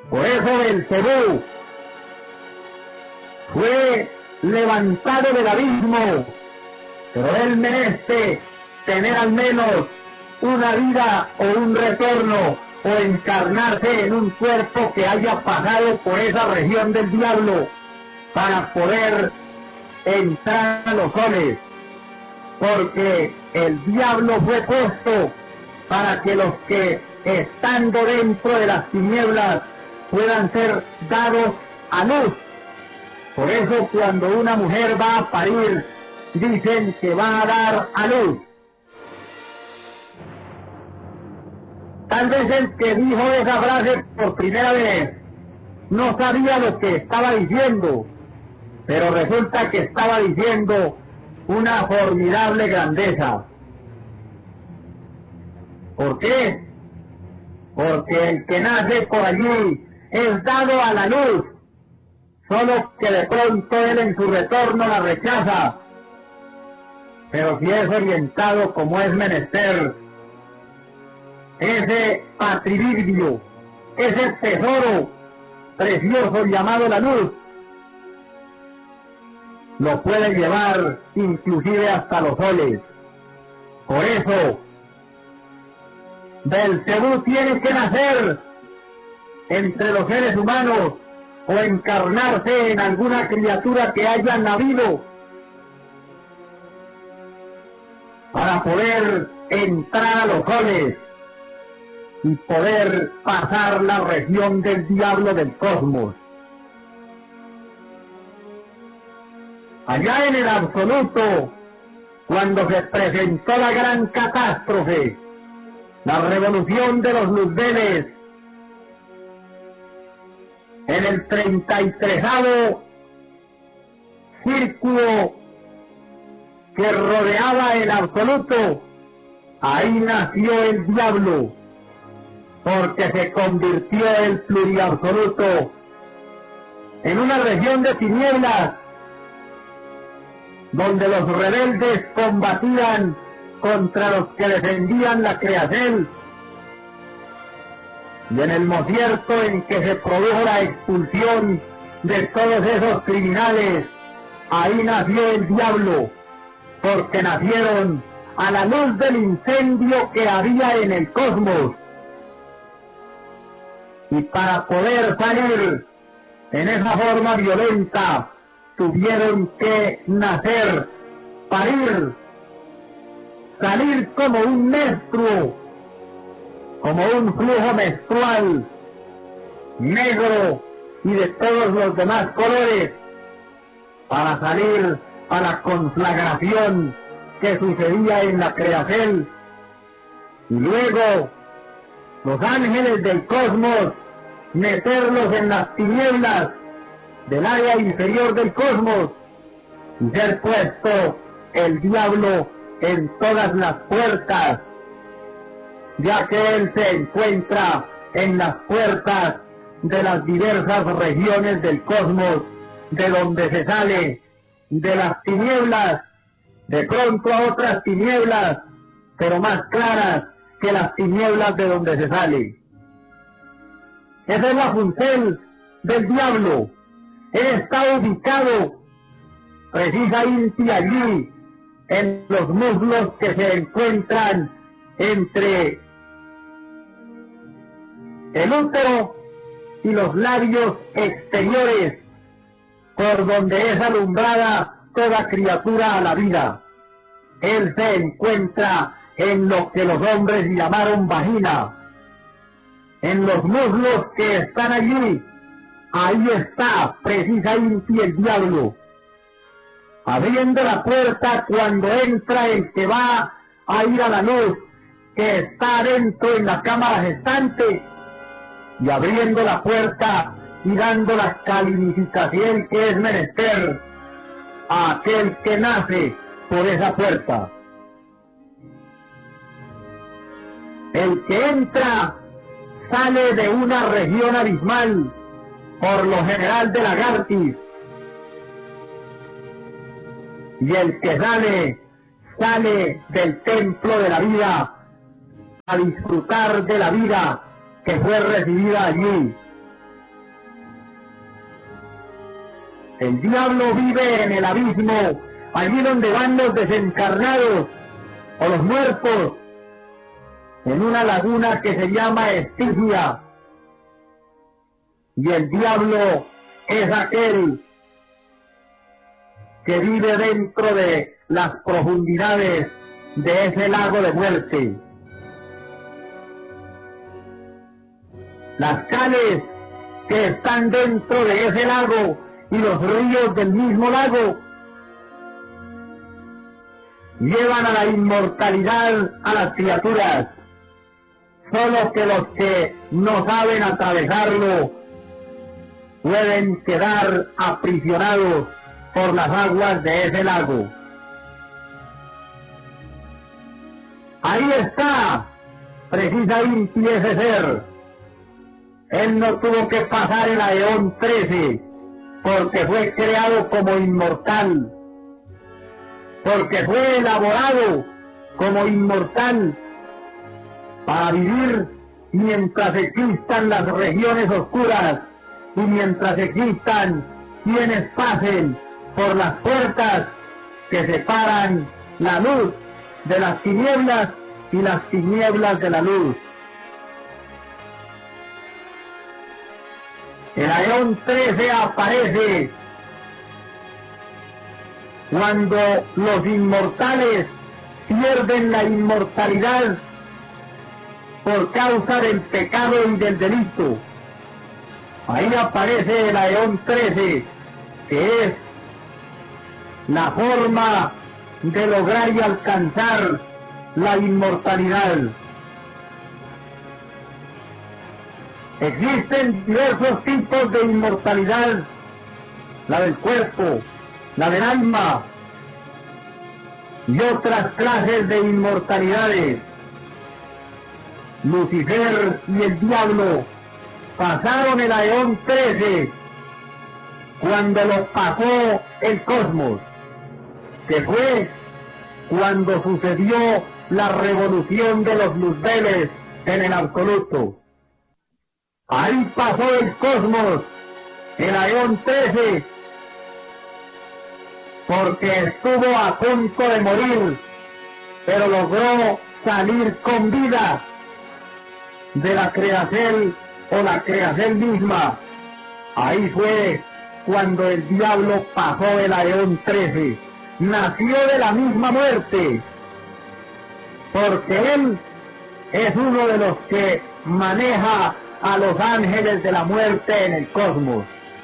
Por eso Belcebú fue levantado del abismo, pero él merece tener al menos una vida o un retorno, o encarnarse en un cuerpo que haya pasado por esa región del diablo, para poder entrar a los soles, porque el diablo fue puesto para que los que estando dentro de las tinieblas puedan ser dados a luz. Por eso cuando una mujer va a parir, dicen que va a dar a luz. Tal vez el que dijo esa frase por primera vez no sabía lo que estaba diciendo, pero resulta que estaba diciendo una formidable grandeza. ¿Por qué? Porque el que nace por allí es dado a la luz, solo que de pronto él en su retorno la rechaza, pero si es orientado como es menester, ese patrivirdio, ese tesoro precioso llamado la luz, lo puede llevar inclusive hasta los soles. Por eso, Belcebú tiene que nacer entre los seres humanos o encarnarse en alguna criatura que haya nacido para poder entrar a los soles y poder pasar la región del diablo del cosmos. Allá en el absoluto, cuando se presentó la gran catástrofe, la revolución de los luzbeles, en el 33º círculo que rodeaba el absoluto, ahí nació el diablo, porque se convirtió el pluriabsoluto en una región de tinieblas, donde los rebeldes combatían contra los que defendían la creación, y en el mocierto en que se produjo la expulsión de todos esos criminales, ahí nació el diablo, porque nacieron a la luz del incendio que había en el cosmos, y para poder salir en esa forma violenta, tuvieron que nacer, parir, salir como un menstruo, como un flujo menstrual, negro y de todos los demás colores, para salir a la conflagración que sucedía en la creación, y luego los ángeles del cosmos meterlos en las tinieblas del área inferior del cosmos y ser puesto el diablo en todas las puertas, ya que él se encuentra en las puertas de las diversas regiones del cosmos, de donde se sale de las tinieblas, de pronto a otras tinieblas, pero más claras que las tinieblas de donde se sale. Esa es la función del diablo. Él está ubicado precisamente allí, en los muslos que se encuentran entre el útero y los labios exteriores, por donde es alumbrada toda criatura a la vida. Él se encuentra en lo que los hombres llamaron vagina, en los muslos que están allí. Ahí está precisamente el diablo, abriendo la puerta cuando entra el que va a ir a la luz, que está adentro en la cámara gestante, y abriendo la puerta y dando la calificación que es menester a aquel que nace por esa puerta. El que entra sale de una región abismal, por lo general de lagartis, y el que sale del templo de la vida a disfrutar de la vida que fue recibida allí, El diablo vive en el abismo, allí donde van los desencarnados o los muertos, en una laguna que se llama Estigia. Y el diablo es aquel que vive dentro de las profundidades de ese lago de muerte. Las sales que están dentro de ese lago y los ríos del mismo lago llevan a la inmortalidad a las criaturas, solo que los que no saben atravesarlo pueden quedar aprisionados por las aguas de ese lago. Ahí está precisamente ese ser. Él no tuvo que pasar el Aeón 13 porque fue creado como inmortal, porque fue elaborado como inmortal para vivir mientras existan las regiones oscuras y mientras existan quienes pasen por las puertas que separan la luz de las tinieblas y las tinieblas de la luz. El Aeón 13 aparece cuando los inmortales pierden la inmortalidad por causa del pecado y del delito. Ahí aparece el Aeón 13, que es la forma de lograr y alcanzar la inmortalidad. Existen diversos tipos de inmortalidad, la del cuerpo, la del alma y otras clases de inmortalidades. Lucifer y el diablo pasaron el Aeón 13 cuando lo pasó el cosmos, que fue cuando sucedió la revolución de los luzbeles en el absoluto. Ahí pasó el cosmos, el Aeón 13, porque estuvo a punto de morir, pero logró salir con vida de la creacel o la creacel misma. Ahí fue cuando el diablo pasó el Aeón 13. Nació de la misma muerte, porque él es uno de los que maneja a los ángeles de la muerte en el cosmos.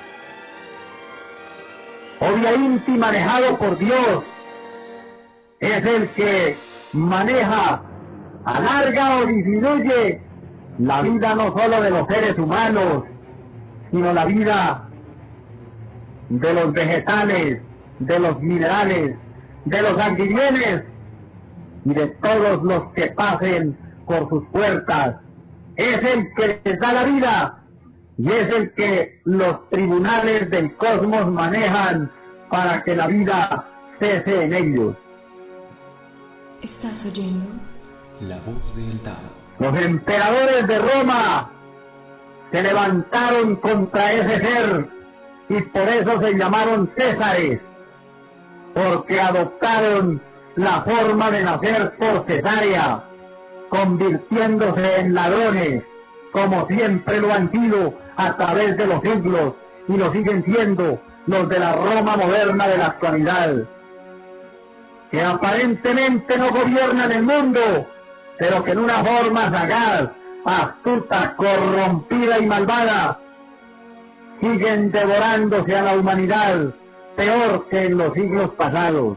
Obviamente manejado por Dios, es el que maneja, alarga o disminuye la vida no solo de los seres humanos, sino la vida de los vegetales, de los minerales, de los anfibiones y de todos los que pasen por sus puertas. Es el que les da la vida y es el que los tribunales del cosmos manejan para que la vida cese en ellos. ¿Estás oyendo? La voz del Tao. Los emperadores de Roma se levantaron contra ese ser y por eso se llamaron Césares, porque adoptaron la forma de nacer por cesárea, convirtiéndose en ladrones, como siempre lo han sido a través de los siglos, y lo siguen siendo los de la Roma moderna de la actualidad, que aparentemente no gobiernan el mundo, pero que en una forma sagaz, astuta, corrompida y malvada, siguen devorándose a la humanidad, peor que en los siglos pasados.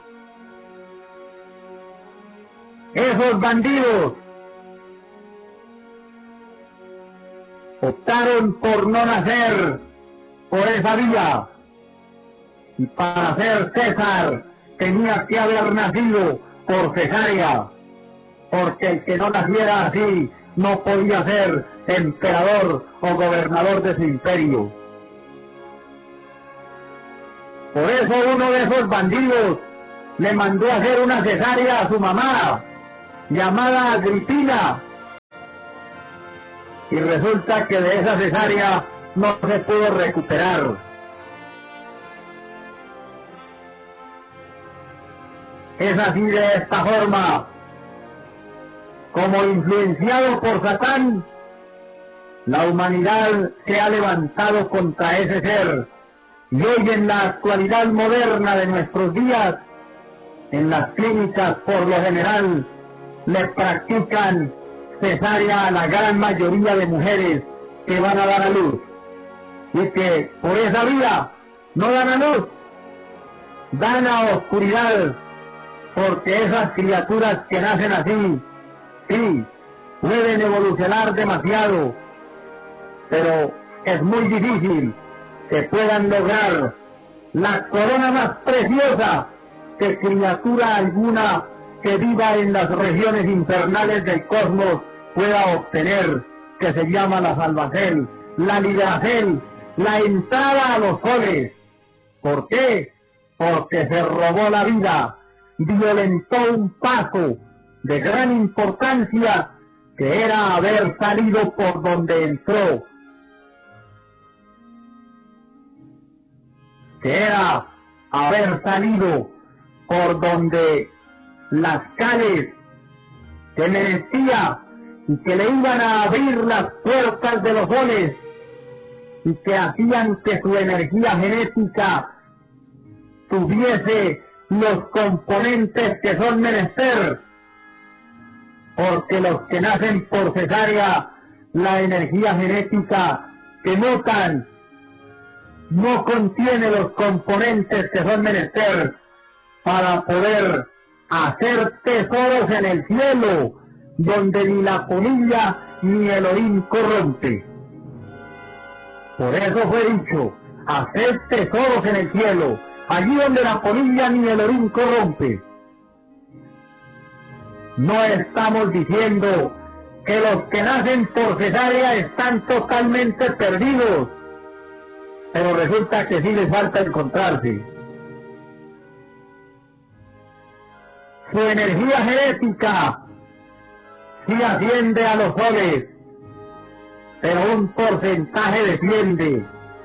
Esos bandidos optaron por no nacer por esa vía, y para ser César tenía que haber nacido por cesárea, porque el que no naciera así no podía ser emperador o gobernador de su imperio. Por eso uno de esos bandidos le mandó a hacer una cesárea a su mamá, llamada Agripina, y resulta que de esa cesárea no se pudo recuperar. Es así, de esta forma, como influenciado por Satán, la humanidad se ha levantado contra ese ser, y hoy en la actualidad moderna de nuestros días, en las clínicas por lo general le practican cesárea a la gran mayoría de mujeres que van a dar a luz, y que por esa vía no dan a luz, dan a oscuridad, porque esas criaturas que nacen así, sí, pueden evolucionar demasiado, pero es muy difícil que puedan lograr la corona más preciosa que criatura alguna que viva en las regiones infernales del cosmos pueda obtener, que se llama la salvacel, la liberación, la entrada a los soles. ¿Por qué? Porque se robó la vida, violentó un paso de gran importancia, que era haber salido por donde entró, que era haber salido por donde las calles que merecía y que le iban a abrir las puertas de los soles y que hacían que su energía genética tuviese los componentes que son menester, porque los que nacen por cesárea, la energía genética que notan no contiene los componentes que son menester para poder hacer tesoros en el cielo, donde ni la polilla ni el orín corrompe. Por eso fue dicho, hacer tesoros en el cielo, allí donde la polilla ni el orín corrompe. No estamos diciendo que los que nacen por cesárea están totalmente perdidos, pero resulta que sí les falta encontrarse. Su energía genética sí asciende a los soles, pero un porcentaje desciende.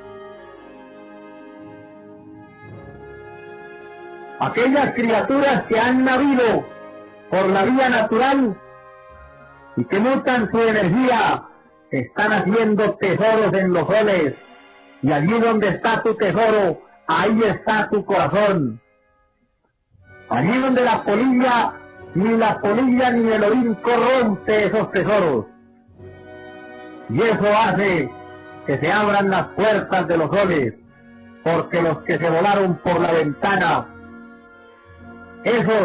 Aquellas criaturas que han nacido por la vía natural y que mutan su energía, están haciendo tesoros en los soles, y allí donde está tu tesoro, ahí está tu corazón. Allí donde la polilla ni el orín corrompe esos tesoros. Y eso hace que se abran las puertas de los soles, porque los que se volaron por la ventana, esos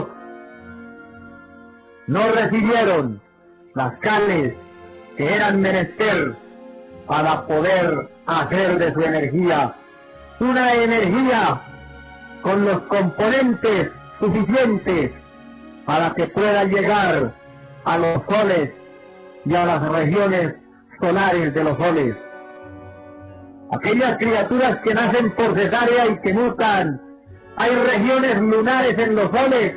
no recibieron las cales que eran menester para poder hacer de su energía una energía con los componentes suficientes para que pueda llegar a los soles y a las regiones solares de los soles. Aquellas criaturas que nacen por cesárea y que mutan, hay regiones lunares en los soles,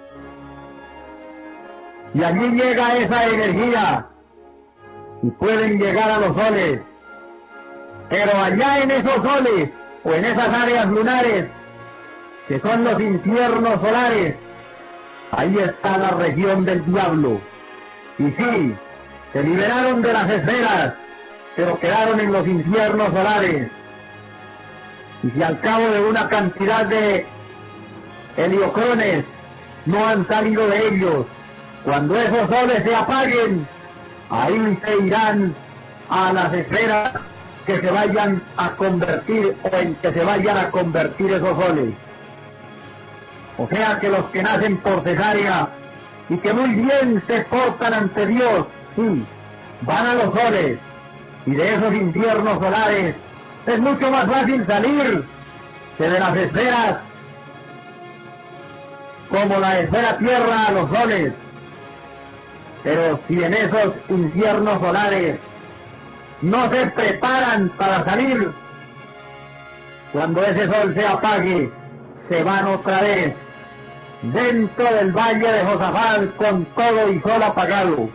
y allí llega esa energía y pueden llegar a los soles, pero allá en esos soles o en esas áreas lunares que son los infiernos solares, ahí está la región del diablo. Y sí, se liberaron de las esferas, pero quedaron en los infiernos solares. Y si al cabo de una cantidad de heliocrones no han salido de ellos, cuando esos soles se apaguen, ahí se irán a las esferas que se vayan a convertir o en que se vayan a convertir esos soles. O sea que los que nacen por cesárea y que muy bien se portan ante Dios, sí, van a los soles, y de esos infiernos solares es mucho más fácil salir que de las esferas, como la esfera tierra a los soles. Pero si en esos infiernos solares no se preparan para salir, cuando ese sol se apague, se van otra vez dentro del valle de Josafat con todo y sol apagado.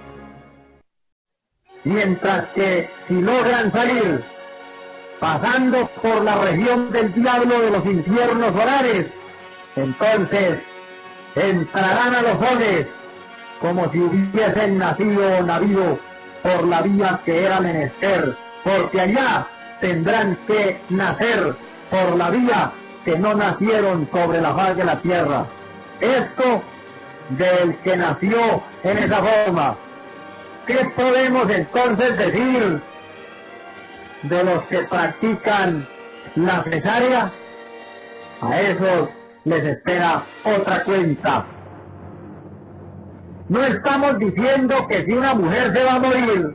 Mientras que si logran salir pasando por la región del diablo de los infiernos solares, entonces entrarán a los soles como si hubiesen nacido o navido por la vía que era menester, porque allá tendrán que nacer por la vía que no nacieron sobre la faz de la tierra. Esto del que nació en esa forma. ¿Qué podemos entonces decir de los que practican la cesárea? A esos les espera otra cuenta. No estamos diciendo que si una mujer se va a morir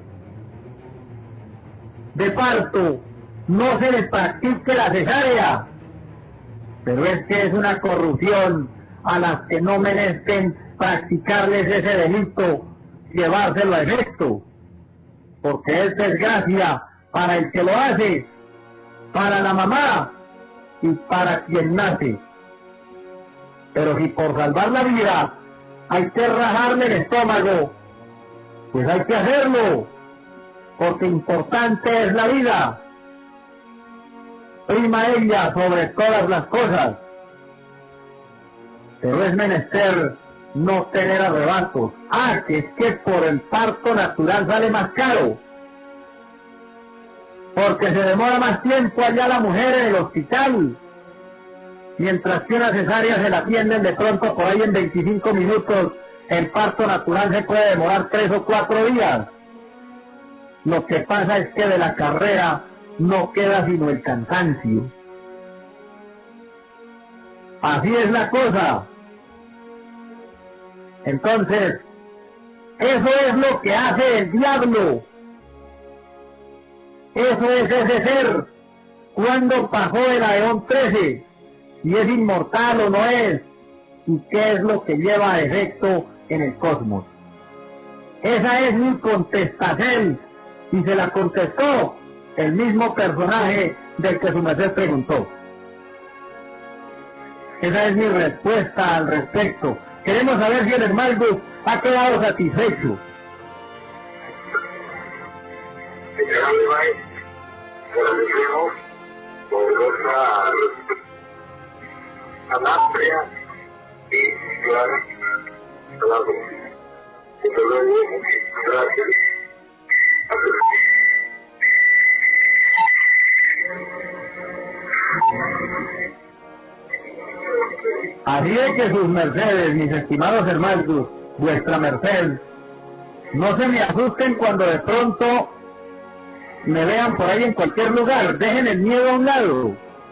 de parto, no se les practique la cesárea, pero es que es una corrupción a las que no merecen practicarles ese delito, llevárselo a efecto, porque es desgracia para el que lo hace, para la mamá y para quien nace. Pero si por salvar la vida hay que rajarle el estómago, pues hay que hacerlo, porque importante es la vida. Prima ella sobre todas las cosas, pero es menester no tener arrebatos. Que es que por el parto natural sale más caro, porque se demora más tiempo allá la mujer en el hospital, mientras que una cesárea se la atienden de pronto por ahí en 25 minutos, el parto natural se puede demorar 3 o 4 días. Lo que pasa es que de la carrera no queda sino el cansancio. Así es la cosa. Entonces, eso es lo que hace el diablo. Eso es ese ser. ¿Cuándo pasó el Aeón 13? Si es inmortal o no es, y qué es lo que lleva a efecto en el cosmos. Esa es mi contestación, y se la contestó el mismo personaje del que su merced preguntó. Esa es mi respuesta al respecto. Queremos saber si el hermano ha quedado satisfecho. Amplia y clara. Gracias. Así es que sus mercedes, mis estimados hermanos, vuestra merced, no se me asusten cuando de pronto me vean por ahí en cualquier lugar. Dejen el miedo a un lado,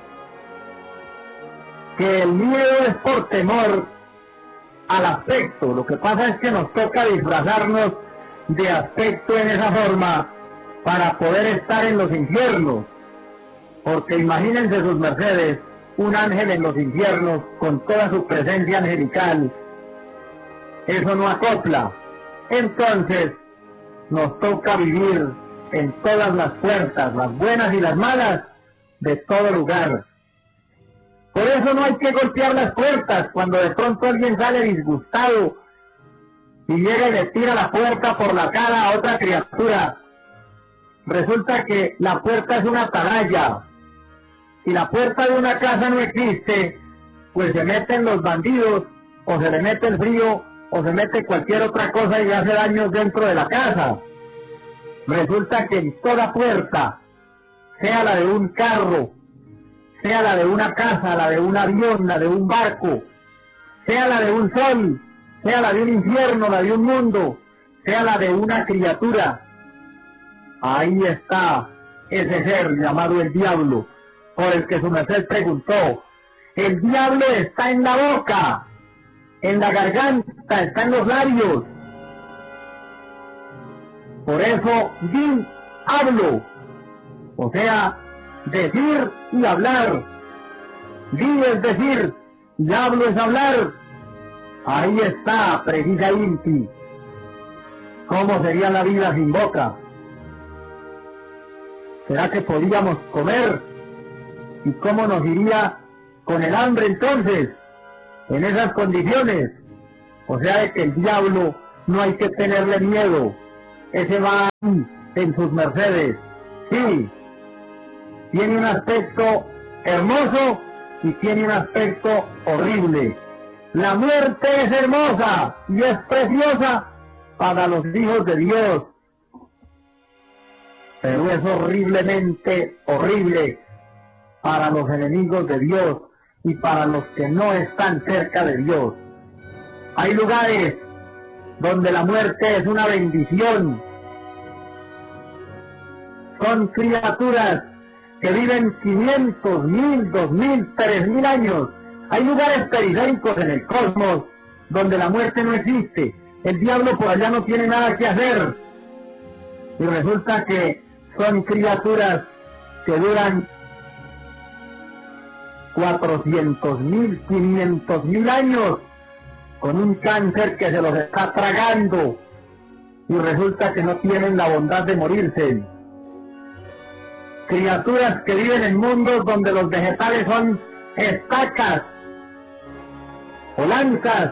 que el miedo es por temor al aspecto. Lo que pasa es que nos toca disfrazarnos de aspecto en esa forma para poder estar en los infiernos, porque imagínense sus mercedes, un ángel en los infiernos con toda su presencia angelical, eso no acopla. Entonces nos toca vivir en todas las puertas, las buenas y las malas, de todo lugar. Por eso no hay que golpear las puertas cuando de pronto alguien sale disgustado y llega y le tira la puerta por la cara a otra criatura. Resulta que la puerta es una atalaya. Si la puerta de una casa no existe, pues se meten los bandidos, o se le mete el frío, o se mete cualquier otra cosa y hace daños dentro de la casa. Resulta que en toda puerta, sea la de un carro, sea la de una casa, la de un avión, la de un barco, sea la de un sol, sea la de un infierno, la de un mundo, sea la de una criatura, ahí está ese ser llamado el diablo, por el que su merced preguntó. El diablo está en la boca, en la garganta, está en los labios. Por eso, di, hablo, o sea, decir y hablar. Di es decir, y hablo es hablar. Ahí está, precisa Inti. ¿Cómo sería la vida sin boca? ¿Será que podríamos comer? ¿Y cómo nos iría con el hambre entonces, en esas condiciones? O sea, de que el diablo no hay que tenerle miedo. Ese va ahí, en sus mercedes. Sí, tiene un aspecto hermoso y tiene un aspecto horrible. La muerte es hermosa y es preciosa para los hijos de Dios, pero es horriblemente horrible para los enemigos de Dios y para los que no están cerca de Dios. Hay lugares donde la muerte es una bendición. Son criaturas que viven 500, 1000, 2000, 3000 años. Hay lugares periféricos en el cosmos donde la muerte no existe. El diablo por allá no tiene nada que hacer. Y resulta que son criaturas que duran 400.000, 500.000 años con un cáncer que se los está tragando y resulta que no tienen la bondad de morirse. Criaturas que viven en mundos donde los vegetales son estacas o lanzas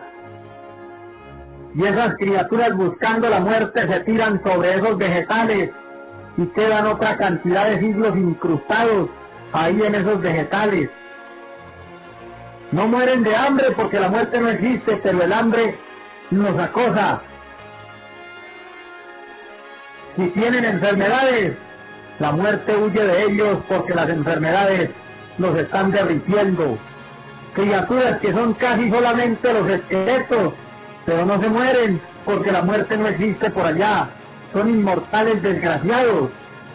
y esas criaturas buscando la muerte se tiran sobre esos vegetales y quedan otra cantidad de siglos incrustados ahí en esos vegetales. No mueren de hambre porque la muerte no existe, pero el hambre nos acosa. Si tienen enfermedades, la muerte huye de ellos porque las enfermedades los están derritiendo. Criaturas que son casi solamente los esqueletos, pero no se mueren porque la muerte no existe por allá. Son inmortales desgraciados.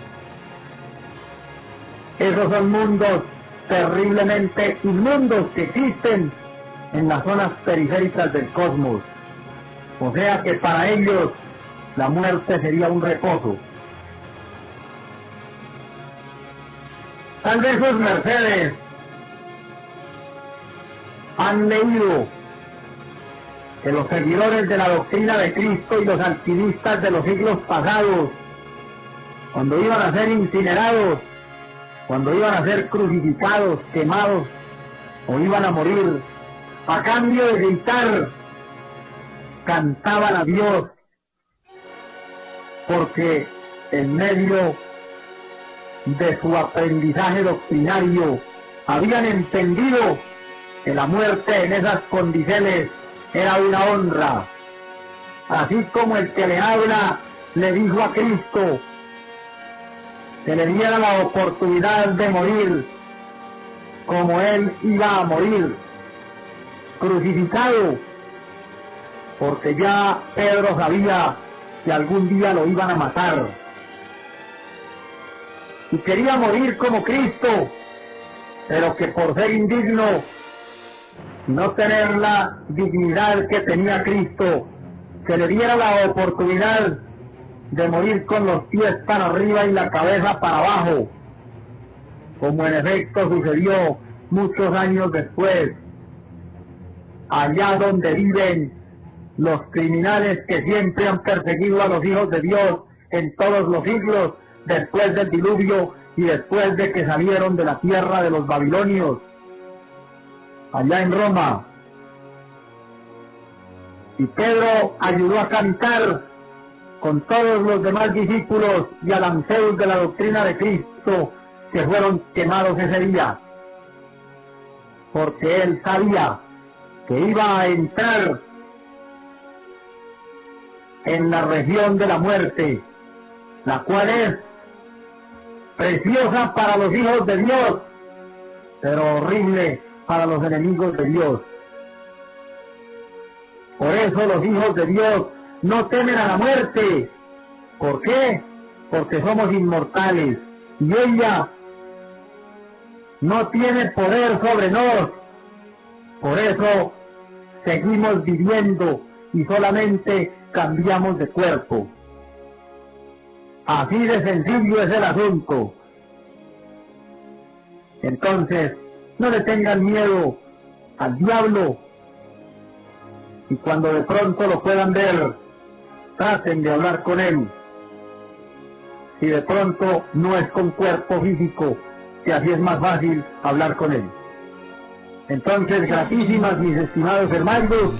Esos son mundos terriblemente inmundos que existen en las zonas periféricas del cosmos. O sea que para ellos la muerte sería un reposo. Tal vez sus mercedes han leído que los seguidores de la doctrina de Cristo y los alquimistas de los siglos pasados, cuando iban a ser incinerados, cuando iban a ser crucificados, quemados o iban a morir, a cambio de gritar, cantaban a Dios, porque en medio de su aprendizaje doctrinario habían entendido que la muerte en esas condiciones era una honra. Así como el que le habla le dijo a Cristo que le diera la oportunidad de morir como él iba a morir, crucificado, porque ya Pedro sabía que algún día lo iban a matar. Y quería morir como Cristo, pero que por ser indigno, no tener la dignidad que tenía Cristo, que le diera la oportunidad de morir con los pies para arriba y la cabeza para abajo, como en efecto sucedió muchos años después, allá donde viven los criminales que siempre han perseguido a los hijos de Dios en todos los siglos, después del diluvio y después de que salieron de la tierra de los babilonios, allá en Roma. Y Pedro ayudó a cantar con todos los demás discípulos y alanceos de la doctrina de Cristo que fueron quemados ese día, porque él sabía que iba a entrar en la región de la muerte, la cual es preciosa para los hijos de Dios, pero horrible para los enemigos de Dios. Por eso los hijos de Dios no temen a la muerte. ¿Por qué? Porque somos inmortales y ella no tiene poder sobre nosotros. Por eso seguimos viviendo y solamente cambiamos de cuerpo. Así de sencillo es el asunto. Entonces, no le tengan miedo al diablo, y cuando de pronto lo puedan ver, traten de hablar con él. Si de pronto no es con cuerpo físico, que así es más fácil hablar con él. Entonces, gratísimas mis estimados hermanos,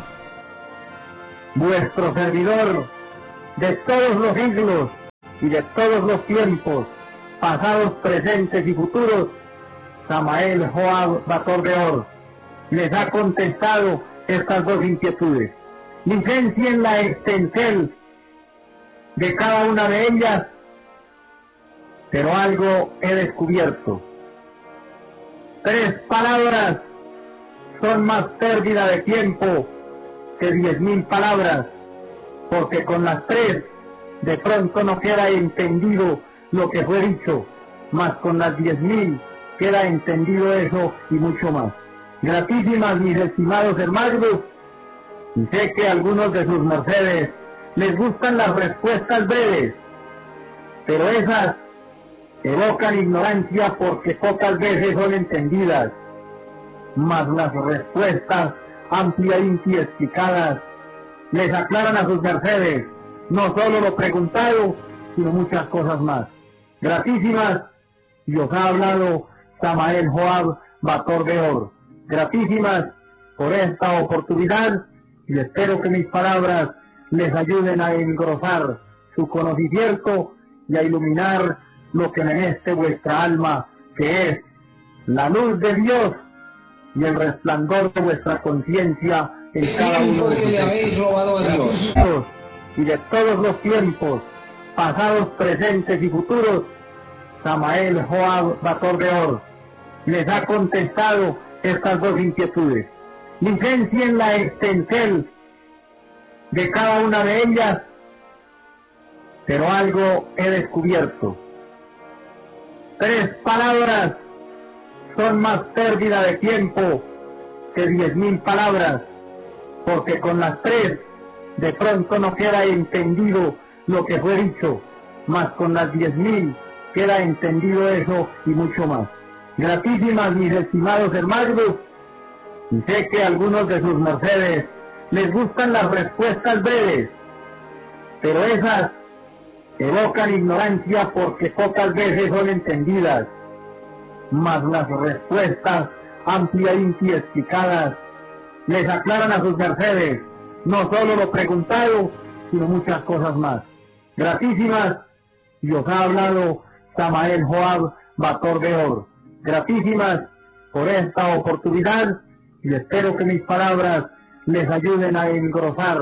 vuestro servidor de todos los siglos y de todos los tiempos, pasados, presentes y futuros, Samael Joab Bator de Or, les ha contestado estas dos inquietudes. Licencien la extensel de cada una de ellas, pero algo he descubierto. 3 palabras son más pérdida de tiempo que 10.000 palabras, porque con las 3 de pronto no queda entendido lo que fue dicho, mas con las 10.000 queda entendido eso y mucho más. Gratísimas, mis estimados hermanos, y sé que a algunos de sus mercedes les gustan las respuestas breves, pero esas evocan ignorancia porque pocas veces son entendidas, mas las respuestas ampliamente explicadas les aclaran a sus mercedes no solo lo preguntado, sino muchas cosas más. Gratísimas, y os ha hablado Samael Joab Bator de Or. Gratísimas por esta oportunidad, y espero que mis palabras les ayuden a engrosar su conocimiento y a iluminar lo que meneste vuestra alma, que es la luz de Dios y el resplandor de vuestra conciencia en cada uno de que le habéis robado a Dios. Y de todos los tiempos, pasados, presentes y futuros, Samael Joab Bator de Or les ha contestado estas dos inquietudes. Licencien la extensel de cada una de ellas, pero algo he descubierto. 3 palabras son más pérdida de tiempo que 10.000 palabras, porque con las 3 de pronto no queda entendido lo que fue dicho, mas con las 10.000 queda entendido eso y mucho más. Gratísimas, mis estimados hermanos, y sé que a algunos de sus mercedes les gustan las respuestas breves, pero esas evocan ignorancia porque pocas veces son entendidas, mas las respuestas ampliamente explicadas les aclaran a sus mercedes no solo lo preguntado, sino muchas cosas más. Gratísimas, y os ha hablado Samael Joab Bator de Or. Gratísimas por esta oportunidad, y espero que mis palabras les ayuden a engrosar